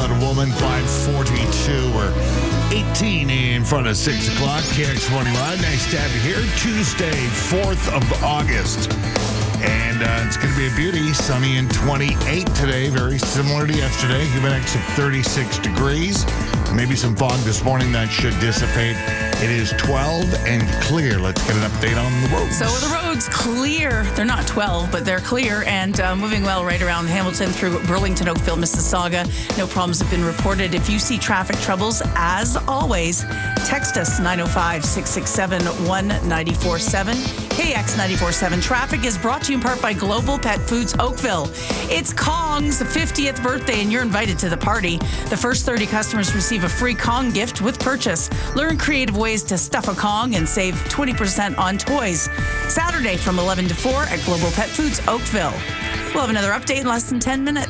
about a woman, 5:42 or 18 in front of 6 o'clock. KX21, nice to have you here. Tuesday, 4th of August. And it's going to be a beauty. Sunny and 28 today, very similar to yesterday. Humidity of 36 degrees. Maybe some fog this morning that should dissipate. It is 12 and clear. Let's get an update on the roads. So the roads clear. They're not 12, but they're clear and moving well right around Hamilton through Burlington, Oakville, Mississauga. No problems have been reported. If you see traffic troubles, as always, text us 905-667-1947. KX 94.7 Traffic is brought to you in part by Global Pet Foods Oakville. It's Kong's 50th birthday, and you're invited to the party. The first 30 customers receive a free Kong gift with purchase. Learn creative ways to stuff a Kong and save 20% on toys. Saturday from 11 to 4 at Global Pet Foods Oakville. We'll have another update in less than 10 minutes.